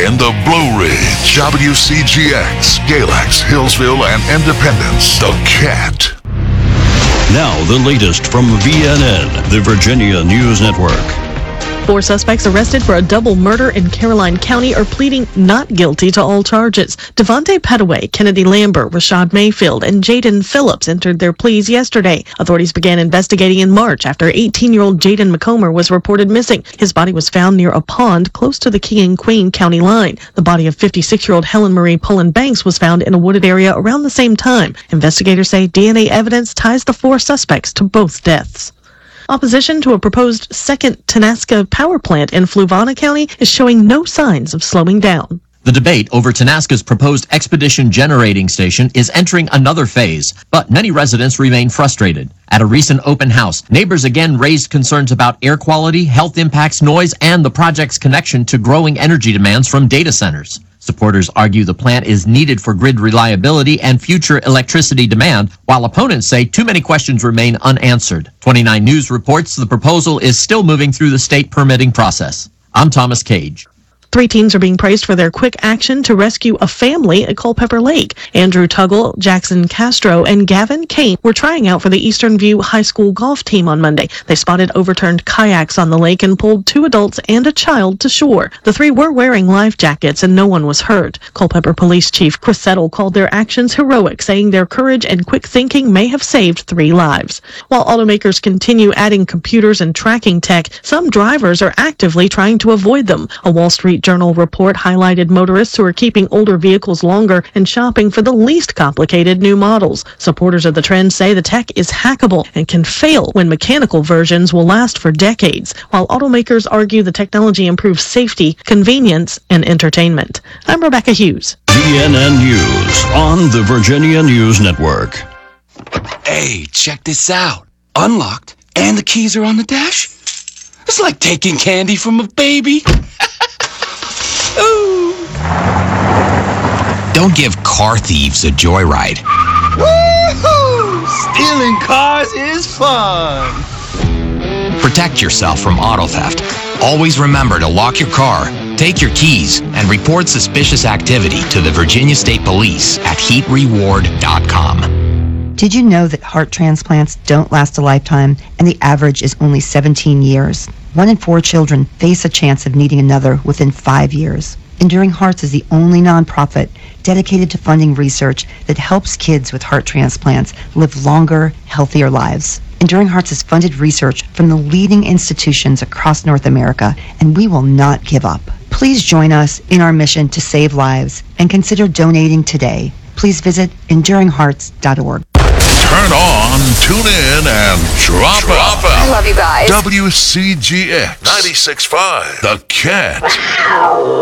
in the Blue Ridge. WCGX, Galax, Hillsville, and Independence. The Cat. Now the latest from VNN, the Virginia News Network. 4 suspects arrested for a double murder in Caroline County are pleading not guilty to all charges. Devontae Pettaway, Kennedy Lambert, Rashad Mayfield, and Jaden Phillips entered their pleas yesterday. Authorities began investigating in March after 18-year-old Jaden McComber was reported missing. His body was found near a pond close to the King and Queen County line. The body of 56-year-old Helen Marie Pullen Banks was found in a wooded area around the same time. Investigators say DNA evidence ties the 4 suspects to both deaths. Opposition to a proposed second Tenaska power plant in Fluvanna County is showing no signs of slowing down. The debate over Tenaska's proposed Expedition Generating Station is entering another phase, but many residents remain frustrated. At a recent open house, neighbors again raised concerns about air quality, health impacts, noise, and the project's connection to growing energy demands from data centers. Supporters argue the plant is needed for grid reliability and future electricity demand, while opponents say too many questions remain unanswered. 29 News reports the proposal is still moving through the state permitting process. I'm Thomas Cage. 3 teens are being praised for their quick action to rescue a family at Culpeper Lake. Andrew Tuggle, Jackson Castro, and Gavin Kane were trying out for the Eastern View High School golf team on Monday. They spotted overturned kayaks on the lake and pulled 2 adults and a child to shore. The 3 were wearing life jackets and no one was hurt. Culpeper Police Chief Chris Settle called their actions heroic, saying their courage and quick thinking may have saved 3 lives. While automakers continue adding computers and tracking tech, some drivers are actively trying to avoid them. A Wall Street Journal report highlighted motorists who are keeping older vehicles longer and shopping for the least complicated new models. Supporters of the trend say the tech is hackable and can fail when mechanical versions will last for decades, while automakers argue the technology improves safety, convenience, and entertainment. I'm Rebecca Hughes. VNN News on the Virginia News Network. Hey, check this out. Unlocked, and the keys are on the dash. It's like taking candy from a baby. Ooh. Don't give car thieves a joyride. Woo-hoo! Stealing cars is fun. Protect yourself from auto theft. Always remember to lock your car, take your keys, and report suspicious activity to the Virginia State Police at heatreward.com. Did you know that heart transplants don't last a lifetime and the average is only 17 years? 1 in 4 children face a chance of needing another within 5 years. Enduring Hearts is the only nonprofit dedicated to funding research that helps kids with heart transplants live longer, healthier lives. Enduring Hearts has funded research from the leading institutions across North America, and we will not give up. Please join us in our mission to save lives and consider donating today. Please visit enduringhearts.org. Turn on, tune in, and drop out. I love you guys. WCGX 96.5. The Cat.